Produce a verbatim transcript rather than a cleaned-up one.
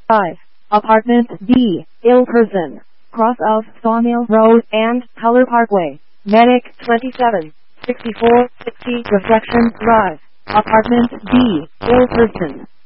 five. Apartment D, ill person, cross of Sawmill Road and Color Parkway. Medic twenty-seven, sixty-four, sixty Reflection Drive. Apartment D, ill person.